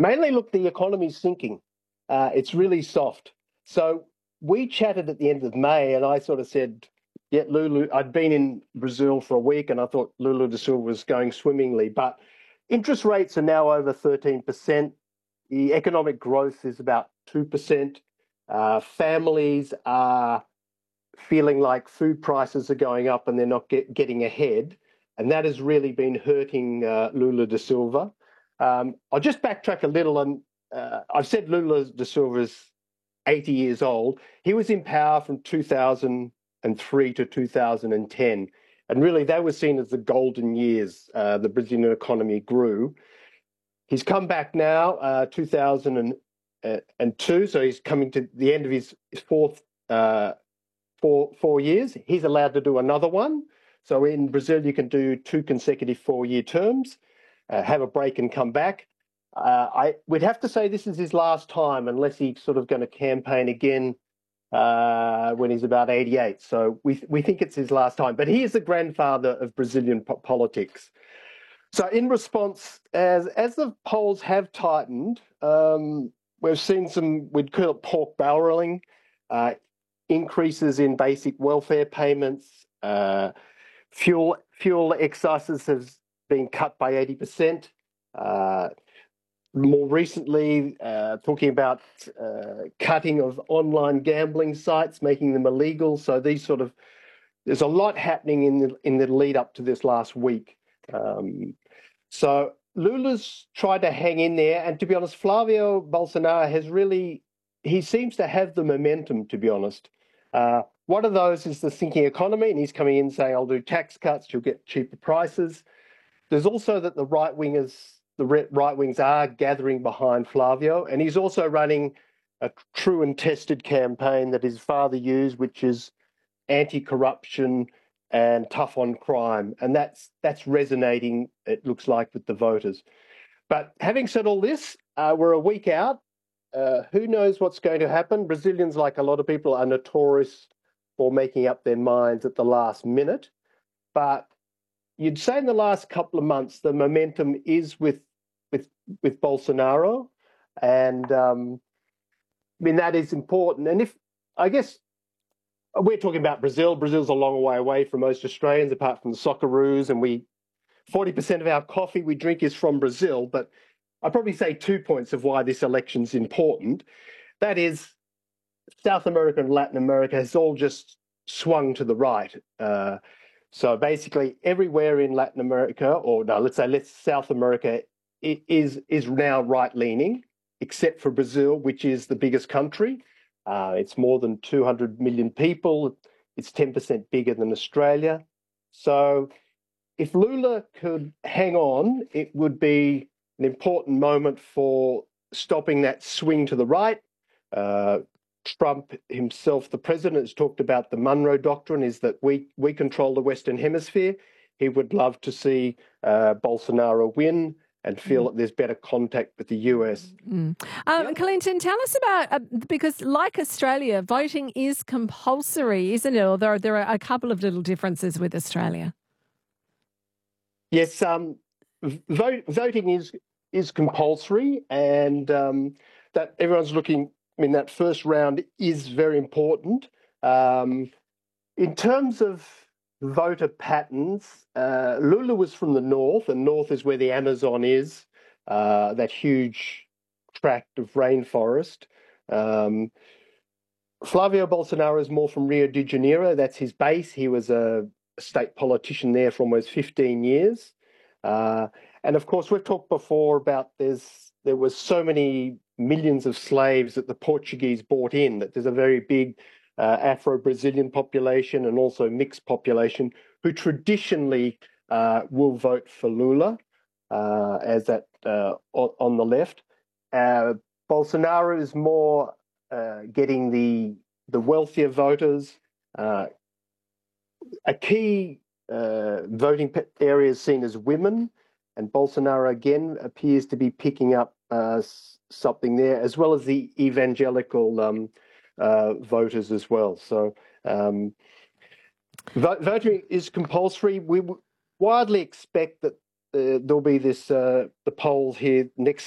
Mainly, look, the economy's sinking. It's really soft. So we chatted at the end of May, and I sort of said, yeah, Lula, I'd been in Brazil for a week, and I thought Lula da Silva was going swimmingly. But interest rates are now over 13%. The economic growth is about 2%. Families are feeling like food prices are going up and they're not getting ahead. And that has really been hurting Lula da Silva. I'll just backtrack a little. And I've said Lula da Silva is 80 years old. He was in power from 2003 to 2010. And really, they were seen as the golden years. The Brazilian economy grew. He's come back now, 2002, so he's coming to the end of his four years. He's allowed to do another one. So in Brazil, you can do 2 consecutive 4-year terms, have a break and come back. We'd have to say this is his last time, unless he's sort of going to campaign again when he's about 88. So we think it's his last time. But he is the grandfather of Brazilian politics. So in response, as the polls have tightened, we've seen some, we'd call it pork barreling, increases in basic welfare payments, fuel excesses have been cut by 80%. More recently, talking about cutting of online gambling sites, making them illegal. So these sort of, there's a lot happening in the lead up to this last week. So Lula's tried to hang in there, and to be honest, Flavio Bolsonaro has really, he seems to have the momentum, to be honest. One of those is the sinking economy, and he's coming in saying, I'll do tax cuts, you'll get cheaper prices. There's also that the right wings are gathering behind Flavio, and he's also running a true and tested campaign that his father used, which is anti-corruption and tough on crime, and that's resonating, it looks like, with the voters. But having said all this, we're a week out. Who knows what's going to happen? Brazilians, like a lot of people, are notorious for making up their minds at the last minute. But you'd say in the last couple of months, the momentum is with Bolsonaro, and I mean that is important. And if I guess. We're talking about Brazil. Brazil's a long way away from most Australians, apart from the Socceroos, and 40% of our coffee we drink is from Brazil. But I'd probably say 2 points of why this election's important. That is, South America and Latin America has all just swung to the right. So basically, everywhere in Latin America, or no, let's say South America, is now right-leaning, except for Brazil, which is the biggest country. It's more than 200 million people. It's 10% bigger than Australia. So if Lula could hang on, it would be an important moment for stopping that swing to the right. Trump himself, the president, has talked about the Monroe Doctrine, is that we control the Western Hemisphere. He would love to see Bolsonaro win and feel that there's better contact with the US. Clinton, tell us about, because like Australia, voting is compulsory, isn't it? Although there are a couple of little differences with Australia. Yes, voting is compulsory, and that everyone's looking, I mean, that first round is very important. In terms of voter patterns, Lula was from the north, and north is where the Amazon is, that huge tract of rainforest. Flavio Bolsonaro is more from Rio de Janeiro. That's his base. He was a state politician there for almost 15 years. And of course, we've talked before about there was so many millions of slaves that the Portuguese brought in, that there's a very big Afro-Brazilian population and also mixed population who traditionally will vote for Lula, as that on the left. Bolsonaro is more getting the wealthier voters. A key voting area is seen as women, and Bolsonaro again appears to be picking up something there, as well as the evangelical voters as well. So voting is compulsory. We widely expect that there'll be the polls here next